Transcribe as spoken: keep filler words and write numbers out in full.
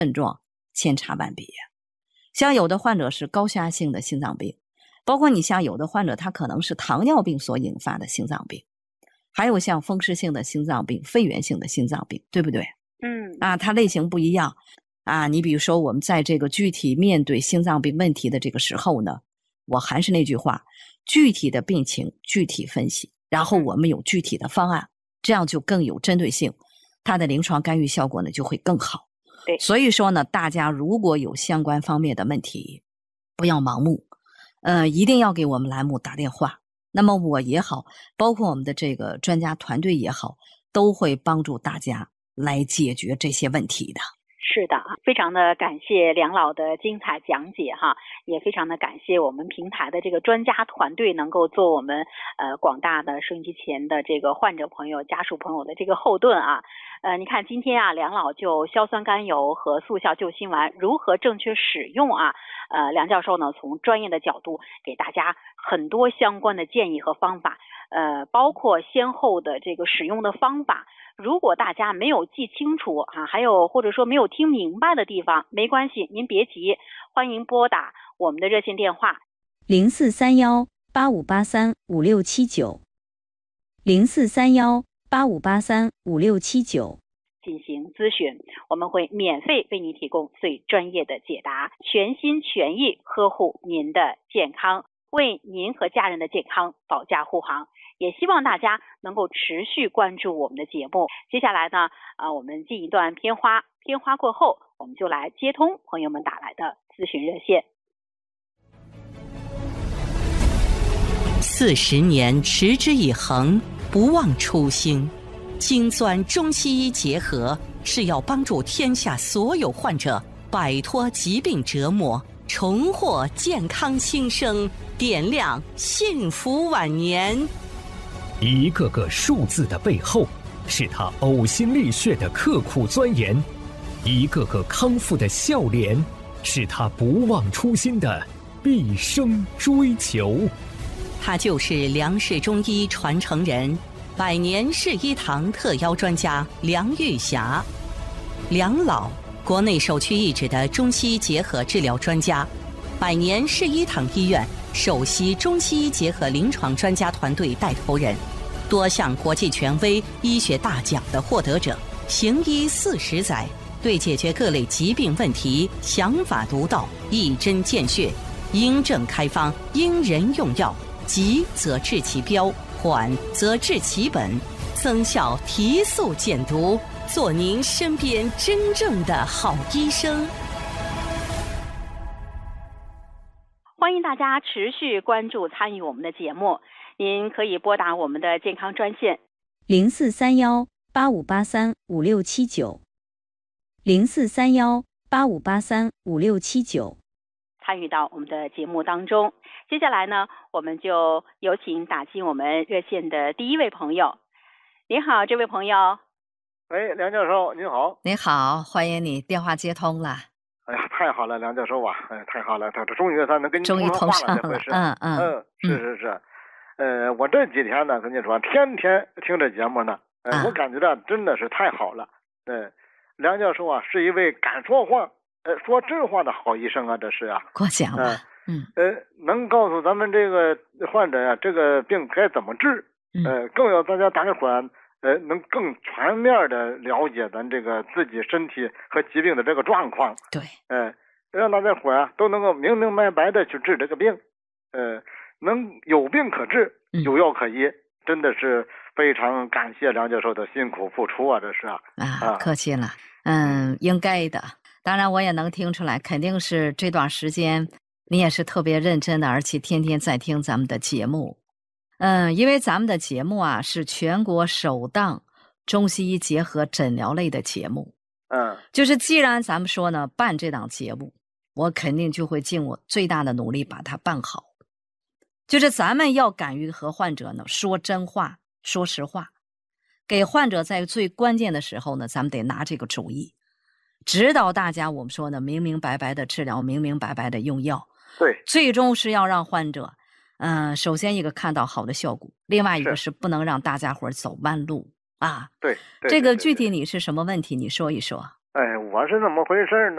症状千差万别。像有的患者是高血压性的心脏病，包括你像有的患者他可能是糖尿病所引发的心脏病，还有像风湿性的心脏病、肺源性的心脏病，对不对？ 嗯， 啊，它类型不一样啊。你比如说我们在这个具体面对心脏病问题的这个时候呢，我还是那句话，具体的病情具体分析，然后我们有具体的方案，这样就更有针对性，它的临床干预效果呢就会更好。 对， 所以说呢，大家如果有相关方面的问题，不要盲目，呃，一定要给我们栏目打电话。那么我也好，包括我们的这个专家团队也好，都会帮助大家来解决这些问题的。 是的，非常的感谢梁老的精彩讲解哈，也非常的感谢我们平台的这个专家团队能够做我们呃广大的收音机前的这个患者朋友、家属朋友的这个后盾啊。呃，你看今天啊，梁老就硝酸甘油和速效救心丸如何正确使用啊，呃，梁教授呢从专业的角度给大家很多相关的建议和方法，呃，包括先后的这个使用的方法。如果大家没有记清楚啊，还有或者说没有听明白的地方，没关系，您别急，欢迎拨打我们的热线电话零四三幺八五八三五六七九，零四三幺八五八三五六七九进行咨询，我们会免费为您提供最专业的解答，全心全意呵护您的健康，为您和家人的健康保驾护航。也希望大家能够持续关注我们的节目。接下来呢，啊，我们进一段片花，片花过后，我们就来接通朋友们打来的咨询热线。 四十年持之以恒，不忘初心。精钻中西医结合，是要帮助天下所有患者摆脱疾病折磨，重获健康新生，点亮幸福晚年。 一个个数字的背后，是他呕心沥血的刻苦钻研；一个个康复的笑脸，是他不忘初心的毕生追求。 他就是梁氏中医传承人，百年世医堂特邀专家梁玉霞。梁老，国内首屈一指的中西医结合治疗专家，百年世医堂医院首席中西医结合临床专家团队带头人，多项国际权威医学大奖的获得者，行医四十载，对解决各类疾病问题想法独到，一针见血，因症开方，因人用药，急则治其标，缓则治其本，增效提速减毒，做您身边真正的好医生。 欢迎大家持续关注参与我们的节目，您可以拨打我们的健康专线零四三幺八五八三五六七九，零四三幺八五八三五六七九， 参与到我们的节目当中。接下来呢，我们就有请打进我们热线的第一位朋友。您好，这位朋友。 喂，梁教授您好。 你好，欢迎你，电话接通了。 哎呀，太好了，梁教授啊，哎，太好了，他这终于他能跟你终于通通上了， 了， 嗯嗯嗯，是是是，呃，我这几天呢，跟你说，天天听这节目呢，呃， 啊、 我感觉到真的是太好了，嗯、呃，梁教授啊，是一位敢说话，呃，说真话的好医生啊，这是啊， 过奖了， 嗯，呃，能告诉咱们这个患者呀、啊，这个病该怎么治，呃，更要大家大家伙儿。呃，能更全面的了解咱这个自己身体和疾病的这个状况。 对， 呃，让大家伙啊都能够明明白白的去治这个病，呃，能有病可治，有药可医，嗯、真的是非常感谢梁教授的辛苦付出啊，这是啊。 啊，客气了，嗯，应该的。当然，我也能听出来，肯定是这段时间你也是特别认真的，而且天天在听咱们的节目。嗯，因为咱们的节目啊是全国首档中西医结合诊疗类的节目， 嗯， 就是既然咱们说呢办这档节目，我肯定就会尽我最大的努力把它办好。就是咱们要敢于和患者呢说真话，说实话，给患者在最关键的时候呢，咱们得拿这个主意，指导大家，我们说呢明明白白的治疗，明明白白的用药， 对， 最终是要让患者。嗯，首先一个看到好的效果，另外一个是不能让大家伙走弯路啊。 对， 这个具体你是什么问题？你说一说。 哎，我是怎么回事呢？